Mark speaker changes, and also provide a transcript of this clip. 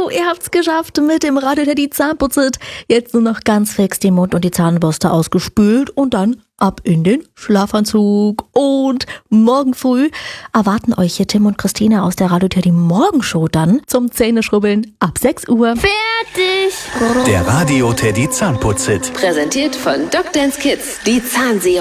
Speaker 1: So, ihr habt's geschafft mit dem Radio Teddy Zahnputzit. Jetzt nur noch ganz fix den Mund und die Zahnbürste ausgespült und dann ab in den Schlafanzug. Und morgen früh erwarten euch hier Tim und Christina aus der Radio Teddy Morgenshow dann zum Zähneschrubbeln ab 6 Uhr.
Speaker 2: Fertig!
Speaker 3: Der Radio Teddy Zahnputzit.
Speaker 4: Präsentiert von Dr. Kids, die Zahnserie.